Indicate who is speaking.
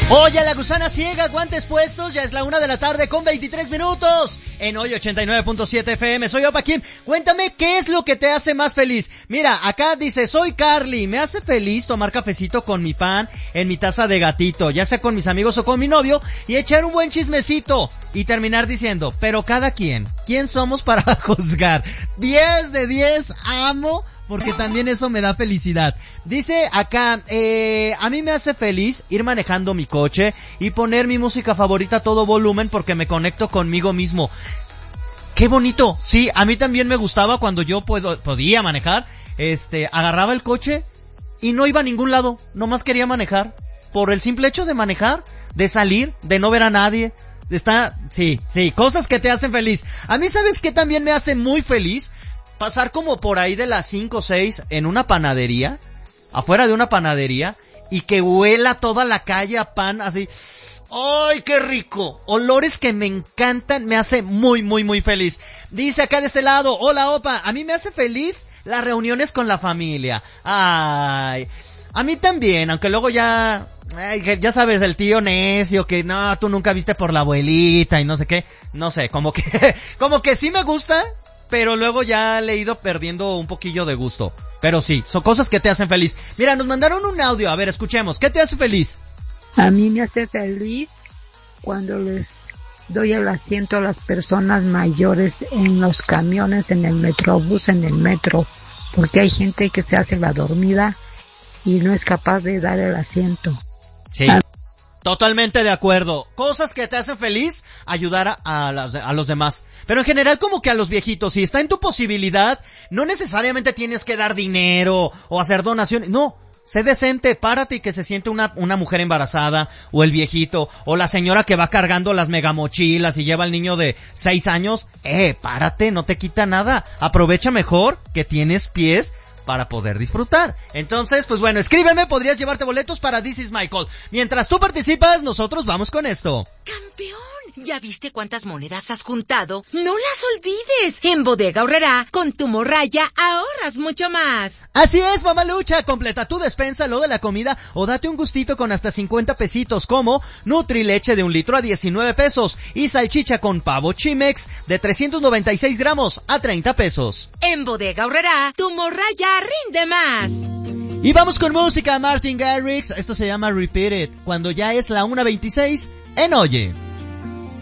Speaker 1: Oye, la gusana ciega, guantes puestos, ya es la 1:23 p.m. en Hoy 89.7 FM. Soy Opa Kim. Cuéntame, ¿qué es lo que te hace más feliz? Mira, acá dice, soy Carly, me hace feliz tomar cafecito con mi pan en mi taza de gatito, ya sea con mis amigos o con mi novio, y echar un buen chismecito, y terminar diciendo, pero cada quien, ¿quién somos para juzgar? 10 de 10, amo, porque también eso me da felicidad. Dice acá, a mí me hace feliz ir manejando mi coche y poner mi música favorita a todo volumen porque me conecto conmigo mismo. ¡Qué bonito! Sí, a mí también me gustaba cuando yo podía manejar, agarraba el coche y no iba a ningún lado, nomás quería manejar. Por el simple hecho de manejar, de salir, de no ver a nadie. Sí, cosas que te hacen feliz. A mí, ¿sabes qué también me hace muy feliz? Pasar como por ahí de las 5 o 6 en una panadería, afuera de una panadería, y que huela toda la calle a pan así. ¡Ay, qué rico! Olores que me encantan, me hace muy, muy, muy feliz. Dice acá de este lado, hola Opa, a mí me hace feliz las reuniones con la familia. Ay, a mí también, aunque luego ya sabes, el tío necio que no, tú nunca viste por la abuelita y no sé qué, no sé, como que sí me gusta, pero luego ya le he ido perdiendo un poquillo de gusto. Pero sí, son cosas que te hacen feliz. Mira, nos mandaron un audio, a ver, escuchemos. ¿Qué te hace feliz?
Speaker 2: A mí me hace feliz cuando les doy el asiento a las personas mayores en los camiones, en el metrobús, en el metro, porque hay gente que se hace la dormida y no es capaz de dar el asiento.
Speaker 1: Sí. Totalmente de acuerdo. Cosas que te hacen feliz, ayudar a los demás. Pero en general como que a los viejitos, si está en tu posibilidad, no necesariamente tienes que dar dinero o hacer donaciones. No, sé decente, párate y que se siente una mujer embarazada, o el viejito, o la señora que va cargando las megamochilas y lleva al niño de 6 años. Párate, no te quita nada. Aprovecha mejor que tienes pies para poder disfrutar. Entonces, pues bueno, escríbeme, podrías llevarte boletos para This Is Michael. Mientras tú participas, nosotros vamos con esto.
Speaker 3: ¡Campeón! ¿Ya viste cuántas monedas has juntado? ¡No las olvides! En Bodega Aurrerá, con tu morraya, ahorras mucho más.
Speaker 1: Así es, mamalucha, completa tu despensa, lo de la comida, o date un gustito con hasta 50 pesitos, como Nutrileche de 1 litro a 19 pesos, y salchicha con pavo Chimex de 396 gramos a 30 pesos.
Speaker 3: En Bodega Aurrerá, tu morraya rinde más.
Speaker 1: Y vamos con música, Martin Garrix, esto se llama Repeat It, cuando ya es la 1:26 en Oye.